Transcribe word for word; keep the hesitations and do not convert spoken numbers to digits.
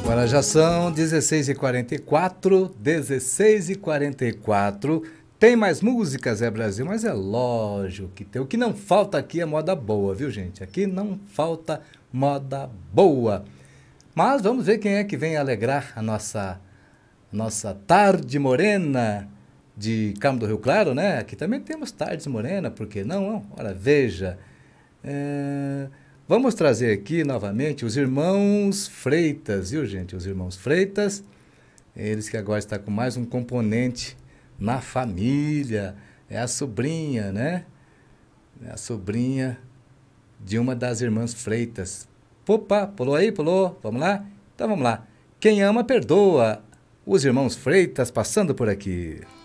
Agora já são dezesseis e quarenta e quatro, dezesseis e quarenta e quatro. Tem mais músicas, é Brasil, mas é lógico que tem. O que não falta aqui é moda boa, viu, gente? Aqui não falta moda boa. Mas vamos ver quem é que vem alegrar a nossa, nossa tarde morena de Carmo do Rio Claro, né? Aqui também temos tardes morena, por que não? Ora, veja. É... Vamos trazer aqui novamente os irmãos Freitas, viu, gente? Os irmãos Freitas, eles que agora estão com mais um componente na família. É a sobrinha, né? É a sobrinha de uma das irmãs Freitas. Opa, pulou aí, pulou? Vamos lá? Então vamos lá. Quem ama, perdoa. Os irmãos Freitas passando por aqui.